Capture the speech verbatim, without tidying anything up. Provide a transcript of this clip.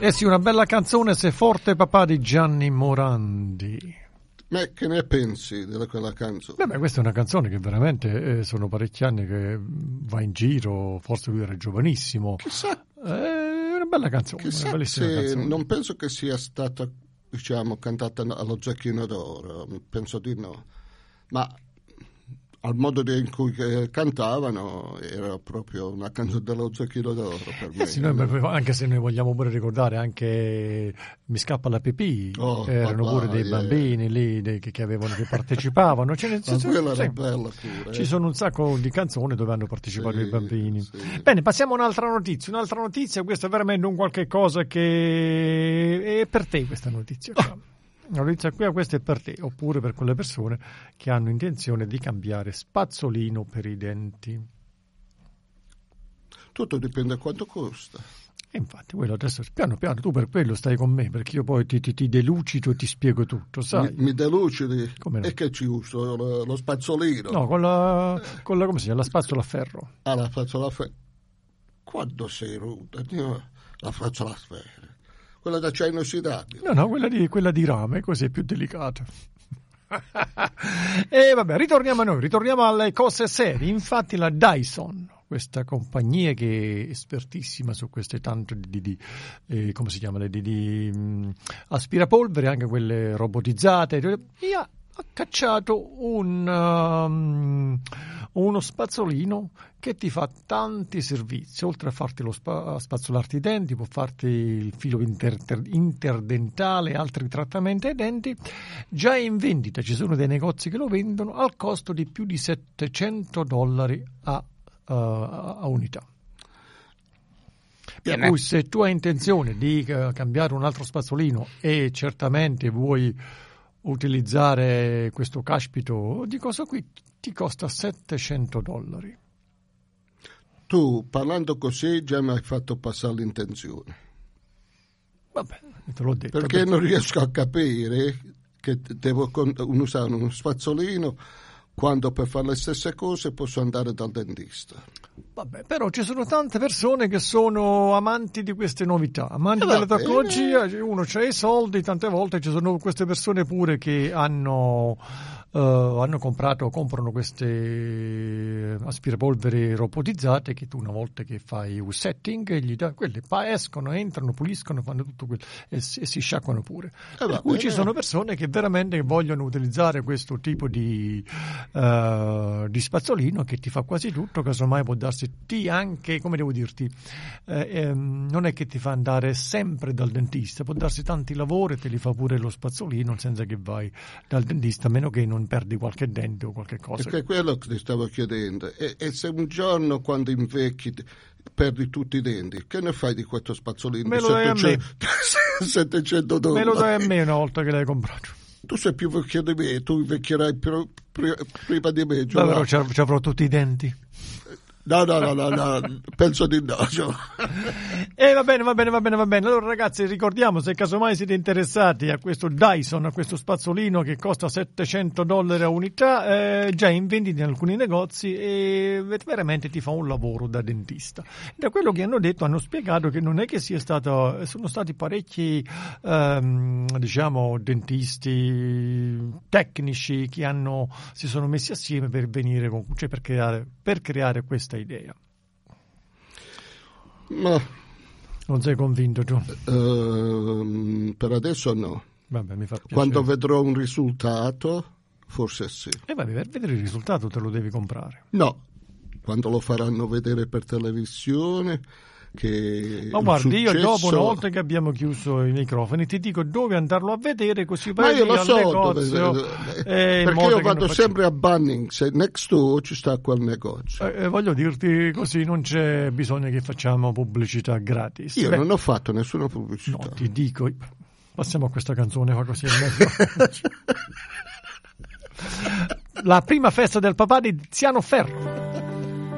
Eh sì, una bella canzone, Se forte papà di Gianni Morandi. Ma che ne pensi di quella canzone? Beh, beh, questa è una canzone che veramente eh, sono parecchi anni che va in giro, forse lui era giovanissimo. Chissà. È una bella canzone, Chissà una bellissima se canzone. non penso che sia stata, diciamo, cantata allo Zecchino d'Oro, penso di no. Ma al modo in cui cantavano era proprio una canzone dello Zecchino d'Oro per me. Eh sì, noi, anche se noi vogliamo pure ricordare anche Mi scappa la pipì, oh, erano papà, pure dei yeah. bambini lì dei, che, che avevano che partecipavano. Cioè, Ma sì, quella sì, era bella pure. Ci sono un sacco di canzoni dove hanno partecipato sì, i bambini. Sì. Bene, passiamo a un'altra notizia. Un'altra notizia, questa è veramente un qualche cosa che è per te questa notizia qua. La notizia qui, questa è per te, oppure per quelle persone che hanno intenzione di cambiare spazzolino per i denti. Tutto dipende da quanto costa. E infatti, quello adesso, piano piano, tu per quello stai con me, perché io poi ti, ti, ti delucido e ti spiego tutto, sai? Mi, mi delucidi? Come no? E che ci uso? Lo, lo spazzolino? No, con la, con la, come si chiama? La spazzola a ferro. Ah, la spazzola a ferro. Quando sei ruda? La spazzola a ferro. Quella d'acciaio inossidabile. No, no, quella di, quella di rame, così è più delicata. E vabbè, ritorniamo a noi, ritorniamo alle cose serie. Infatti la Dyson, questa compagnia che è espertissima su queste tante di, di, di eh, come si chiama, di, di um, aspirapolvere, anche quelle robotizzate, via, ha cacciato un, um, uno spazzolino che ti fa tanti servizi. Oltre a farti lo spa- a spazzolarti i denti, può farti il filo inter- interdentale e altri trattamenti ai denti. Già è in vendita, ci sono dei negozi che lo vendono al costo di più di settecento dollari a, uh, a unità. Per cui se tu hai intenzione di uh, cambiare un altro spazzolino e certamente vuoi utilizzare questo caspito di cosa qui, ti costa settecento dollari. Tu, parlando così, già mi hai fatto passare l'intenzione. Vabbè, te l'ho detto. Perché perché... non riesco a capire che devo usare uno spazzolino quando per fare le stesse cose posso andare dal dentista. Vabbè, però ci sono tante persone che sono amanti di queste novità, amanti eh della tecnologia, uno c'ha i soldi, tante volte ci sono queste persone pure che hanno, uh, hanno comprato, comprano queste aspirapolvere robotizzate che tu una volta che fai un setting, gli dai, quelle escono, entrano, puliscono, fanno tutto quello e si, e si sciacquano pure. Eh per cui ci sono persone che veramente vogliono utilizzare questo tipo di, uh, di spazzolino che ti fa quasi tutto, casomai può darsi ti anche, come devo dirti, eh, ehm, non è che ti fa andare sempre dal dentista, può darsi tanti lavori e te li fa pure lo spazzolino senza che vai dal dentista, a meno che non perdi qualche dente o qualche cosa. Perché è quello che ti stavo chiedendo. E, e se un giorno quando invecchi perdi tutti i denti, che ne fai di questo spazzolino? Me lo dai a me. settecento dollari. Me lo dai a me una volta che l'hai comprato. Tu sei più vecchio di me, tu invecchierai pr- pr- prima di me. Beh, però ci avrò tutti i denti. No, no, no, no, no, penso di no. E eh, va bene, va bene, va bene, va bene. Allora ragazzi, ricordiamo, se casomai siete interessati a questo Dyson, a questo spazzolino che costa settecento dollari a unità, eh, già in vendita in alcuni negozi e veramente ti fa un lavoro da dentista. Da quello che hanno detto, hanno spiegato che non è che sia stato, sono stati parecchi, ehm, diciamo, dentisti tecnici che hanno, si sono messi assieme per venire con, cioè per creare, per creare questa idea. Ma non sei convinto tu? Uh, per adesso no. Vabbè, mi fa piacere. Quando vedrò un risultato forse sì. E eh, vabbè, per vedere il risultato te lo devi comprare. No, quando lo faranno vedere per televisione che ma guardi, successo... io dopo una volta che abbiamo chiuso i microfoni ti dico dove andarlo a vedere, così ma io lo so negozio, dove, eh, perché io vado faccio... sempre a Bunnings e next door ci sta quel negozio. Eh, voglio dirti così, non c'è bisogno che facciamo pubblicità gratis. Io Beh, non ho fatto nessuna pubblicità. No, ti dico, passiamo a questa canzone, fa così è meglio. La prima festa del papà di Tiziano Ferro.